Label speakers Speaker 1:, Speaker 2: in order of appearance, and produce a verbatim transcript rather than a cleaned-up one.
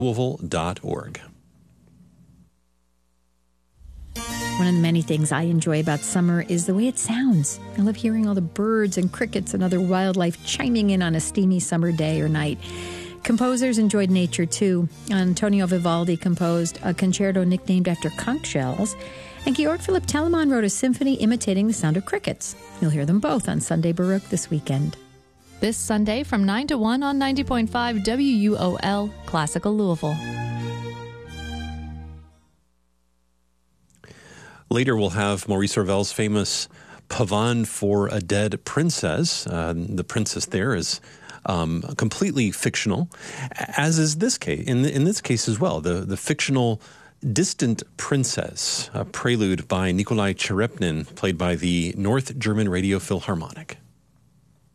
Speaker 1: Louisville dot org.
Speaker 2: One of the many things I enjoy about summer is the way it sounds. I love hearing all the birds and crickets and other wildlife chiming in on a steamy summer day or night. Composers enjoyed nature too. Antonio Vivaldi composed a concerto nicknamed after conch shells, and Georg Philipp Telemann wrote a symphony imitating the sound of crickets. You'll hear them both on Sunday Baroque this weekend.
Speaker 3: This Sunday from nine to one on ninety point five W U O L, Classical Louisville.
Speaker 1: Later, we'll have Maurice Ravel's famous Pavane for a Dead Princess. Uh, the princess there is um, completely fictional, as is this case. In, in this case as well, the, the fictional Distant Princess, a prelude by Nikolai Cherepnin, played by the North German Radio Philharmonic.